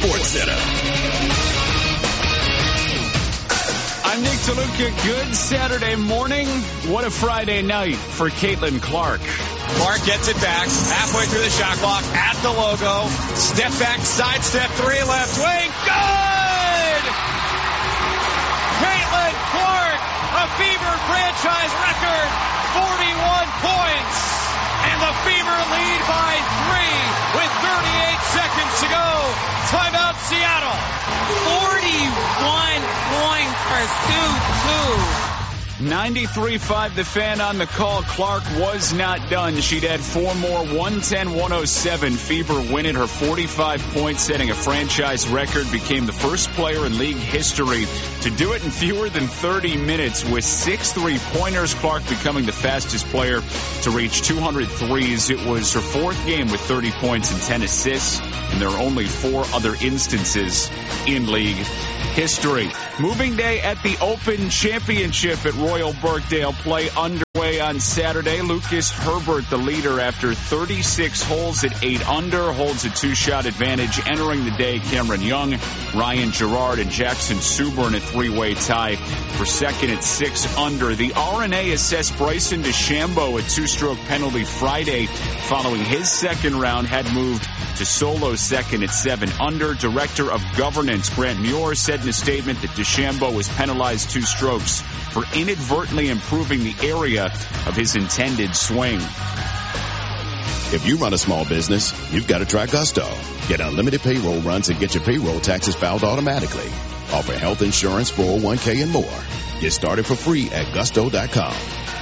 Sports Center. I'm Nick DeLuca. Good Saturday morning. What a Friday night for Caitlin Clark. Clark gets it back halfway through the shot clock at the logo. Step back, sidestep, three left wing. Good! Caitlin Clark, a Fever franchise record, 41 points. And the Fever lead by 3 with 38 seconds to go. Timeout Seattle. 41 points for 2-2. 93.5 The Fan on the call. Clark was not done. She'd add 4 more, 110-107. Fever winning her 45-point, setting a franchise record, became the first player in league history to do it in fewer than 30 minutes with 6 3-pointers. Clark becoming the fastest player to reach 200 threes. It was her 4th game with 30 points and 10 assists, and there are only 4 other instances in league history. Moving day at the Open Championship at Royal Birkdale. Play underway on Saturday. Lucas Herbert, the leader after 36 holes at 8 under, holds a 2-shot advantage. Entering the day, Cameron Young, Ryan Gerard, and Jackson Subban in a 3-way tie for second at 6 under. The R&A assessed Bryson DeChambeau a 2-stroke penalty Friday following his second round had moved to solo second at 7 under. Director of Governance Grant Muir said in a statement that DeChambeau was penalized 2 strokes for inadvertently improving the area of his intended swing. If you run a small business, you've got to try Gusto. Get unlimited payroll runs and get your payroll taxes filed automatically. Offer health insurance, 401k, and more. Get started for free at Gusto.com.